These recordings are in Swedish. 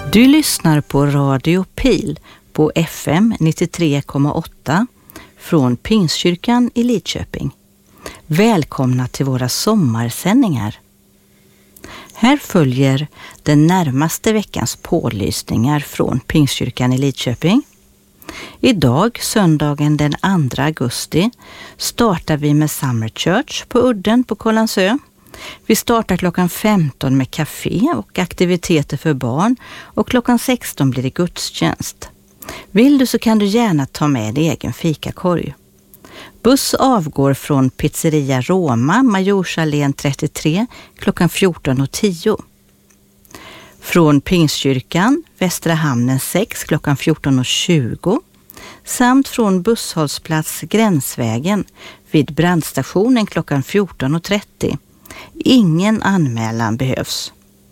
Du lyssnar på Radio Pil på FM 93,8 från Pingstkyrkan i Lidköping. Välkomna till våra sommarsändningar. Här följer den närmaste veckans pålysningar från Pingstkyrkan i Lidköping. Idag, söndagen den 2 augusti, startar vi med Summer Church på Udden på Kållandsö. Vi startar klockan 15 med café och aktiviteter för barn och klockan 16 blir det gudstjänst. Vill du så kan du gärna ta med din egen fikakorg. Buss avgår från Pizzeria Roma, Majorsalén 33, klockan 14.10. Från Pingstkyrkan, Västra hamnen 6, klockan 14.20. Samt från busshållplats Gränsvägen vid brandstationen klockan 14.30. Ingen anmälan behövs.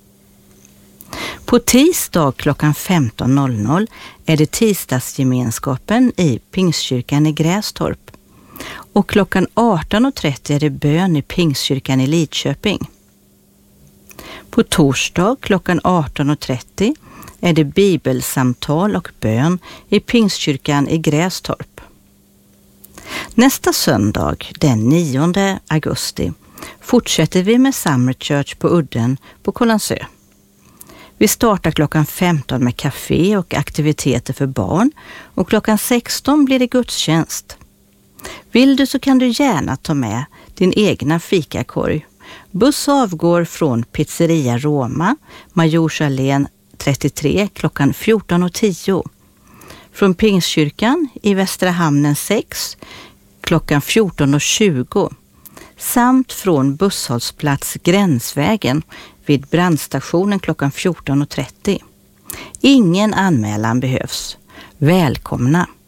På tisdag klockan 15.00 är det tisdagsgemenskapen i Pingstkyrkan i Grästorp. Och klockan 18.30 är det bön i Pingstkyrkan i Lidköping. På torsdag klockan 18.30 är det bibelsamtal och bön i Pingstkyrkan i Grästorp. Nästa söndag, den 9 augusti, fortsätter vi med Summer Church på Udden på Kållandsö. Vi startar klockan 15 med café och aktiviteter för barn och klockan 16 blir det gudstjänst. Vill du så kan du gärna ta med din egna fikakorg. Buss avgår från Pizzeria Roma, Majorsalén 33 klockan 14.10. Från Pingstkyrkan i Västra hamnen 6 klockan 14.20. Samt från busshållplats Gränsvägen vid brandstationen klockan 14.30. Ingen anmälan behövs. Välkomna!